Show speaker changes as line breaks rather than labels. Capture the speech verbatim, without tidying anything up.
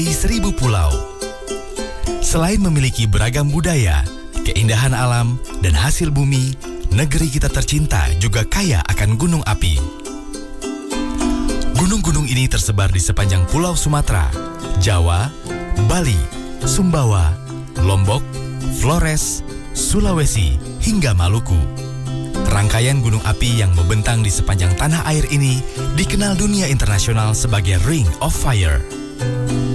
Di seribu pulau. Selain memiliki beragam budaya, keindahan alam, dan hasil bumi, negeri kita tercinta juga kaya akan gunung api. Gunung-gunung ini tersebar di sepanjang Pulau Sumatera, Jawa, Bali, Sumbawa, Lombok, Flores, Sulawesi, hingga Maluku. Rangkaian gunung api yang membentang di sepanjang tanah air ini dikenal dunia internasional sebagai Ring of Fire.